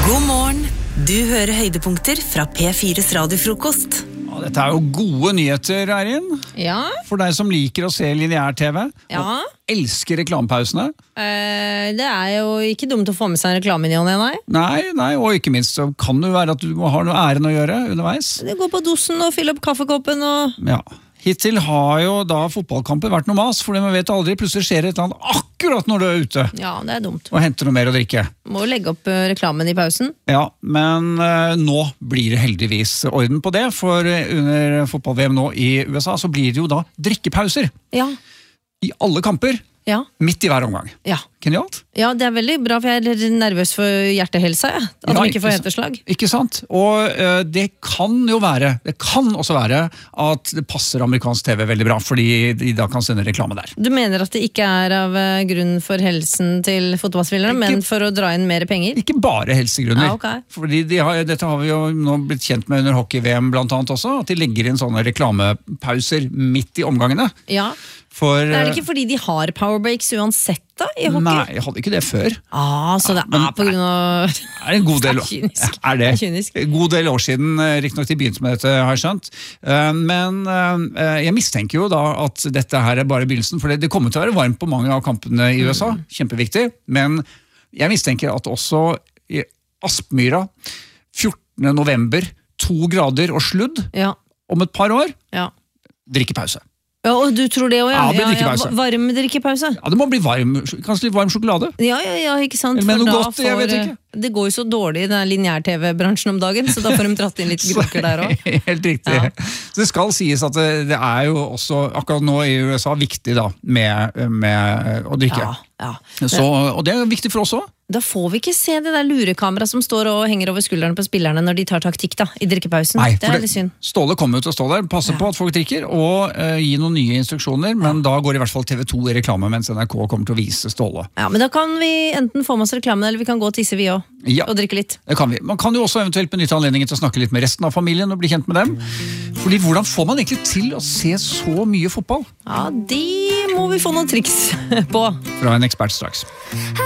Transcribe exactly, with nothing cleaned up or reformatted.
God morgen, du hører høydepunkter fra P fires radiofrokost. Ja, dette er jo gode nyheter, Eirin. Ja. For deg som liker å se lineær-tv, Ja. og elsker reklamepausene. Eh, det er jo ikke dumt å få med seg en reklame i ny og ne, nei. Nei, nei, og ikke minst så kan det jo være at du må ha noe æren å gjøre underveis. Det går på dosen og fylle opp kaffekoppen og... Ja. Hittil har jo da fotballkampen vært noe mas, fordi man vet aldri, plutselig skjer et eller annet akkurat når du er ute Ja, det er dumt. og henter noe mer å drikke. Må jo legge opp eh, reklamen i pausen. Ja, men eh, nå blir det heldigvis orden på det, for eh, under fotball-V M nå i U S A så blir det jo da drikkepauser Ja, i alle kamper, ja, midt i hver omgang. ja. Genialt? Ja, det er veldig bra, for jeg er litt nervøs for hjertehelsa, ja. At Ja, de ikke får ikke sant. hjerteslag. Ikke sant? Og eh, det kan jo være, det kan også være at det passer amerikansk TV veldig bra, fordi de da kan sende reklame der. Du mener at det ikke er av eh, grunn for helsen til fotballspillere, Ikke- men for å dra inn mer penger? Ikke bare helsegrunner. Ja, ok. Fordi de har, dette har vi jo nå blitt kjent med under hockey-V M blant annet også, at de legger inn sånne reklamepauser midt i omgangene. Ja. For, Er det ikke fordi de har powerbreaks uansett da, i hockey? Nei, jeg hadde ikke det før. Ah, så det men- er på grunn av... Det er en god del, Det er kynisk. er det. Det er kynisk. En god del år siden, eh, riktignok de begynte med dette, har jeg skjønt. Eh, Men eh, jeg mistenker jo da at dette her er bare begynnelsen, for det det kommer til å være varmt på mange av kampene i U S A, Mm. kjempeviktig, men jeg mistenker at også i Aspmyra, fjortende november, to grader og sludd, Ja, om et par år, ja. drikkepause. Ja, og du tror det også, ja. Ja, det blir ja, drikkepause. va- Varm drikkepause. Ja, det må bli varm, kanskje litt varm sjokolade. Ja, ja, ja, ikke sant? Eller med For noe da godt, jeg vet får, ikke. eh, Det går jo så dårlig i den lineær-tv-bransjen om dagen, så da får de dratt inn litt groker der også. Helt riktig. Ja. Så det skal sies at det, det er jo også, akkurat nå i U S A, viktig da, med, med å drikke. Ja, ja. Så, og det er viktig for oss også. Da får vi ikke se det der lurekamera som står og henger over skuldrene på spillerne når de tar taktikk da, i drikkepausen. Nei, det for er litt synd. Ståle kommer jo til å stå der, passe Ja. på at folk drikker, og eh, gi noen nye instruksjoner, men da går i hvert fall T V to i reklame, mens N R K kommer til å vise Ståle. Ja, men da kan vi enten få med oss reklamen, eller vi kan gå og tisse vi også, Ja. og drikke litt. Det kan vi. Man kan jo også eventuelt benytte anledningen til å snakke litt med resten av familien og bli kjent med dem. Fordi hvordan får man egentlig til å se så mye fotball? Ja, de må vi få noen triks på. Fra en ekspert straks.